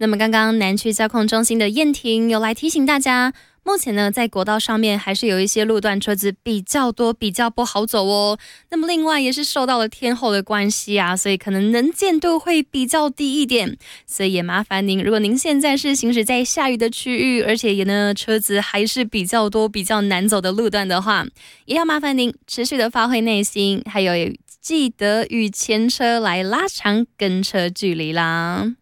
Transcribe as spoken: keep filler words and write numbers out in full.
那么刚刚南区交控中心的燕婷有来提醒大家，目前呢在国道上面还是有一些路段车子比较多，比较不好走哦。那么另外也是受到了天候的关系啊，所以可能能见度会比较低一点，所以也麻烦您，如果您现在是行驶在下雨的区域，而且也呢车子还是比较多比较难走的路段的话，也要麻烦您持续的发挥耐心，还有记得与前车来拉长跟车距离啦。